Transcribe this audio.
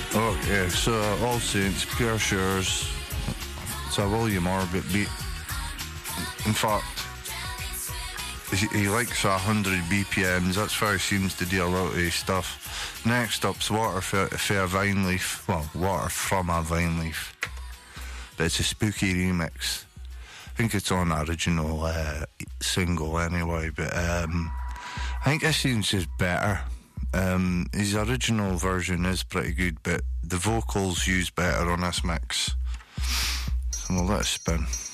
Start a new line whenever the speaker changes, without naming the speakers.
Oh, yeah, so All Saints, Pure Shores. It's a William Orbit beat. In fact, he likes 100 BPMs. That's where he seems to do a lot of his stuff. Next up's Water for a Vine Leaf. Well, Water from a Vine Leaf. But it's a spooky remix. I think it's on the original single anyway. But I think this seems just better. His original version is pretty good, but the vocals used better on this mix. So we'll let it spin.